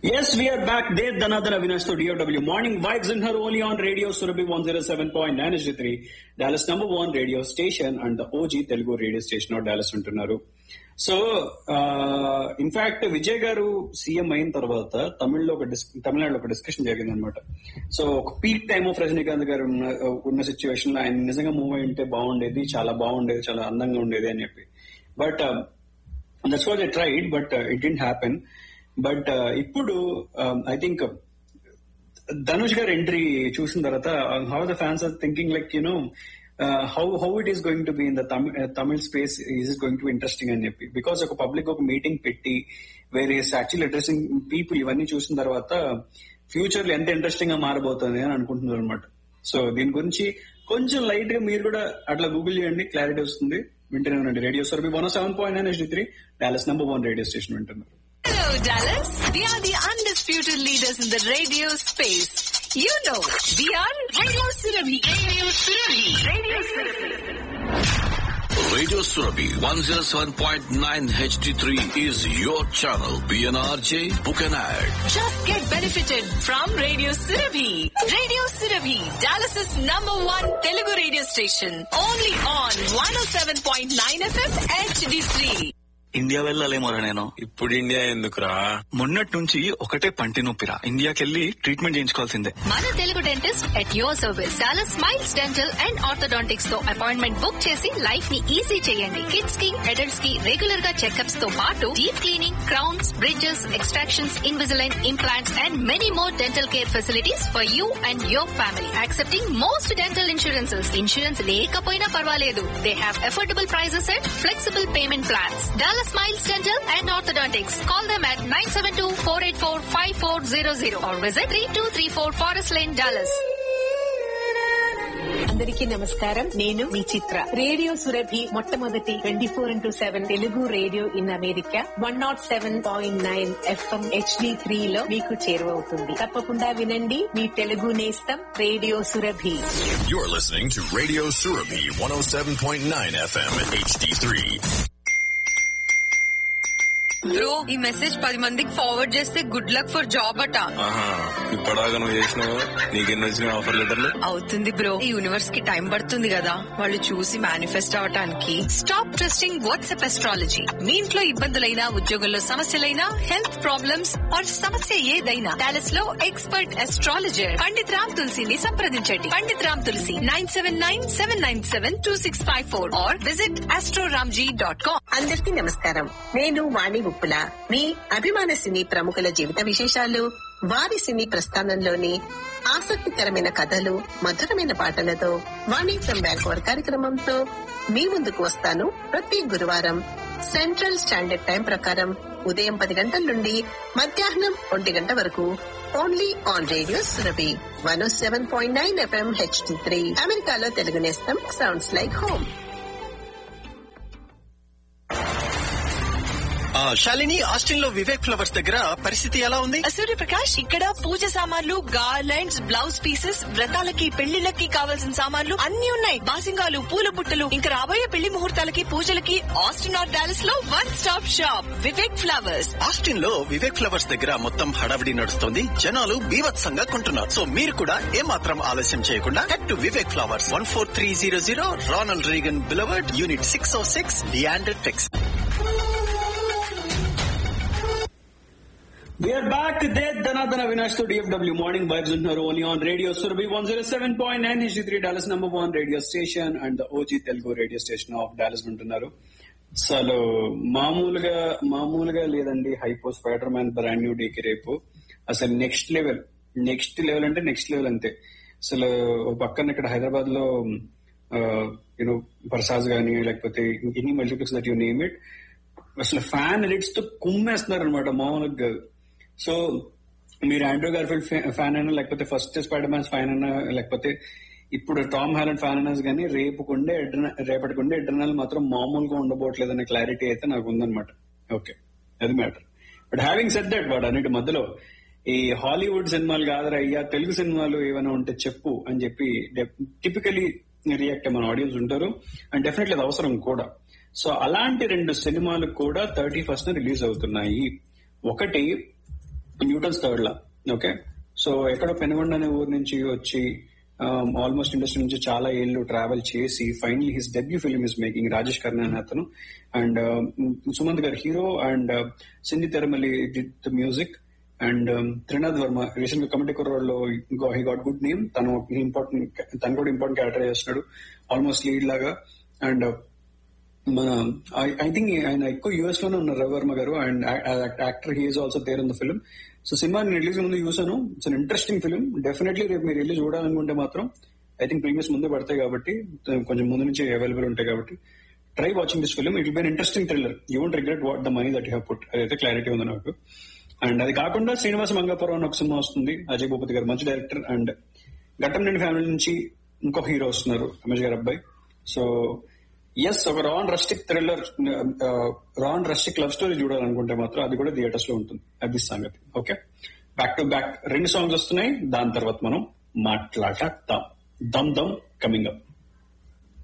Yes, we are back. Dev Dhanadhan Avinash to DFW. Morning vibes in her only on Radio Surabhi 107.9 HD3, Dallas #1 radio station and the OG Telugu radio station of Dallas untunnaru. So in fact Vijay గారు CM అయిన తర్వాత తమిళనాడులో ఒక discussion జరిగింది అనమాట. So ఒక peak time of Rajinikanth గారు ఉన్న సిచ్యువేషన్ లో ఆయన నిజంగా మూవ్ అయి ఉంటే బాగుండేది, చాలా బాగుండేది, చాలా అందంగా ఉండేది అని చెప్పి. But that's what I tried, but it didn't happen. But ఇప్పుడు ఐ థింక్ ధనుష్ గారి ఎంట్రీ చూసిన తర్వాత how the fans are thinking like you know how it is going to be in the Tamil space, is it going to be interesting అని చెప్పి. Because ఒక public ఒక meeting పెట్టి where is actually addressing people ఇవన్నీ చూసిన తర్వాత future లో ఎంత ఇంట్రెస్టింగ్ గా మారబోతుంది అని అనుకుంటున్నారు అనమాట. సో దీని గురించి కొంచెం లైట్ గా మీరు కూడా అట్లా గూగుల్ చేయండి, క్లారిటీ వస్తుంది. వింటూనే ఉండండి radio Surabhi 107.9 HD3, Dallas #1 radio station వింటున్నారు. Hello, Dallas. We are the undisputed leaders in the radio space. You know, we are Radio Surabhi. Radio Surabhi. Radio Surabhi. Radio Surabhi 107.9 HD3 is your channel. PNRJ, book an ad. Just get benefited from Radio Surabhi. Radio Surabhi, Dallas's #1 Telugu radio station. Only on 107.9 FM HD3. India వెళ్ళాలేమోరా నేను. ఇప్పుడు India ఎందుకురా? మొన్నటి నుంచి ఒకటే పంటి నొప్పిరా. ఇండియాకెళ్ళి treatment చేయించుకోవాల్సిందే. మన Telugu dentist at your service. Dallas smiles dental and orthodontics తో appointment book చేసి లైఫ్ ని ఈజీ చేయండి. కిడ్స్ కి, అడల్ట్స్ కి రెగ్యులర్ గా చెకప్స్ తో పాటు deep cleaning, crowns, bridges, extractions, Invisalign, implants and many more dental care facilities for you and your family. Accepting most dental insurances. Insurance లేకపోయినా పర్వాలేదు. They have affordable prices and flexible payment plans. Dallas Smiles Dental and Orthodontics. Call them at 972-484-5400 or visit 3234 Forest Lane, Dallas. అందరికీ నమస్కారం. నేను మీ చిత్ర. Radio Surabhi మొట్టమొదటి 24/7 Telugu radio in America 107.9 FM HD3 లో మీకు చేరువవుతుంది. తప్పకుండా వినండి. మీ తెలుగు నేస్తం radio Surabhi. You're listening to Radio Surabhi 107.9 FM HD3. Bro, ఈ మెసేజ్ 10 మందికి ఫార్వర్డ్ చేస్తే గుడ్ లక్ ఫర్ జాబ్ అట. ఇప్పటిదాకా నువ్వు చేసినావు, నీకెన్ని వచ్చిన ఆఫర్ లెటర్లు? అవుతుంది బ్రో, ఈ యూనివర్స్ కి టైం పడుతుంది కదా వాళ్ళు చూసి మేనిఫెస్ట్ అవటానికి. Stop trusting WhatsApp astrology. మీ ఇంట్లో ఇబ్బందులైనా, ఉద్యోగంలో సమస్యలైనా, హెల్త్ ప్రాబ్లమ్స్ ఆర్ సమస్య ఏదైనా డాలస్ లో ఎక్స్పర్ట్ అస్ట్రాలజర్ పండిత్ రామ్ తులసిని సంప్రదించండి. పండిత్ రామ్ తులసి 979-797-2654 or visit astroramji.com. అందరికీ నమస్కారం. నేను వాణి ఉప్పుల. మీ అభిమాన సినీ ప్రముఖుల జీవిత విశేషాలు, వారి సినీ ప్రస్థానంలోని ఆసక్తికరమైన కథలు, మధురమైన పాటలతో వాణి ఫ్రమ్ బ్యాంకోవర్ కార్యక్రమంతో మీ ముందుకు వస్తాను. ప్రతి గురువారం సెంట్రల్ స్టాండర్డ్ టైం ప్రకారం ఉదయం 10 గంటల నుండి మధ్యాహ్నం 1 గంట వరకు only on radio Surabhi 107.9 FM HD3. అమెరికాలో తెలుగు నేస్తం sounds like home. Shalini, Austin లో వివేక్ ఫ్లవర్స్ దగ్గర పరిస్థితి ఎలా ఉంది? సూర్యప్రకాష్, ఇక్కడ పూజ సామాన్లు, గార్లెండ్స్, బ్లౌజ్ పీసెస్, వ్రతాలకి, పెళ్లిళ్ళకి కావాల్సిన సామాన్లు అన్ని ఉన్నాయి. బాసింగాలు, పూల బుట్టలు, ఇంకా రాబోయే పెళ్లి ముహూర్తాలకి, పూజలకి ఆస్టిన్ ఆర్ డాలస్ లో one stop shop Vivek flowers. Austin లో వివేక్ ఫ్లవర్స్ దగ్గర మొత్తం హడావిడి నడుస్తుంది. జనాలు బీభత్సంగా కొంటున్నారు. సో మీరు కూడా ఏమాత్రం ఆలస్యం చేయకుండా head to Vivek flowers, 14300 Ronald Reagan beloved, unit 606, డియాండర్, Texas. We are back. Dev Dhanadhan Avinash to DFW. Morning vibes in her only on Radio Surabhi 107.9 HD3, Dallas #1 radio station and the OG Telugu radio station of Dallas ఉంటున్నారు. అసలు మామూలుగా లేదండి. Hypo spider man brand new డేకి రేపు అసలు next level అంటే next level అంతే. అసలు పక్కన ఇక్కడ హైదరాబాద్ లో యూనో ప్రసాద్ గానీ, లేకపోతే any multiplex that you name it, అసలు ఫ్యాన్ రేట్స్ తో కుమ్మేస్తున్నారు అనమాట. మామూలుగా సో మీరు ఆండ్రూ గార్ఫీల్డ్ ఫ్యాన్ అయినా, లేకపోతే ఫస్ట్ స్పైడర్ మ్యాన్స్ ఫ్యాన్ అయినా, లేకపోతే ఇప్పుడు టామ్ హాలండ్ ఫ్యాన్ అయినా కానీ రేపటికుండే ఎడ్రనల్ మాత్రం మామూలుగా ఉండబోట్లేదు అనే క్లారిటీ అయితే నాకు ఉందన్నమాట. ఓకే, అది matter. But having said that, వాడు అన్నిటి మధ్యలో ఈ హాలీవుడ్ సినిమాలు కాదురా అయ్యా, తెలుగు సినిమాలు ఏమైనా ఉంటే చెప్పు అని చెప్పి టిపికలీ రియాక్ట్ మన ఆడియన్స్ ఉంటారు. అండ్ డెఫినెట్లీ అది అవసరం కూడా. సో అలాంటి 2 సినిమాలు కూడా 31st రిలీజ్ అవుతున్నాయి. ఒకటి Newton's third law. Okay, so ఎక్కడో పెనుగొండ అనే ఊరు నుంచి వచ్చి ఆల్మోస్ట్ ఇండస్ట్రీ నుంచి చాలా ఏళ్ళు ట్రావెల్ చేసి finally his debut film is making. Rajesh Khanna అనే అతను అండ్ సుమంత్ గారు hero and Sindhi తెరమల్లి the music and Trinath Varma recent గా committee కుర్రోడ్లో he got good name. తను కూడా ఇంపార్టెంట్ క్యారెక్టర్ చేస్తున్నాడు ఆల్మోస్ట్ లీడ్ లాగా. అండ్ మన ఐ థింక్ ఆయన ఎక్కువ యూఎస్ లోనే ఉన్నారు రవివర్మ గారు and actor he is also there in the film. So cinema నేను రిలీజ్ ముందు చూసాను. It's an interesting film. Definitely రేపు మీరు వెళ్ళి చూడాలనుకుంటే మాత్రం ఐ థింక్ ప్రీమియస్ ముందే పడతాయి కాబట్టి కొంచెం ముందు నుంచి అవైలబుల్ ఉంటాయి కాబట్టి try watching this film. It will be an interesting thriller. You won't regret what the money that you have put. అదైతే క్లారిటీ ఉంది నాకు. అండ్ అది కాకుండా శ్రీనివాస మంగాపురం అని ఒక సినిమా వస్తుంది. అజయ్ భూపతి గారు మంచి డైరెక్టర్. అండ్ ఘట్టం నిండి ఫ్యామిలీ నుంచి ఇంకొక హీరో వస్తున్నారు, రమేష్ గారు అబ్బాయి. సో ఎస్, ఒక రాన్ రస్టిక్ థ్రిల్లర్, రాన్ రస్టిక్ లవ్ స్టోరీ చూడాలనుకుంటే మాత్రం అది కూడా థియేటర్స్ లో ఉంటుంది. అది సంగతి. Okay, back to back 2 songs వస్తున్నాయి. దాని తర్వాత మనం మాట్లాడతాం. Dum dum coming up.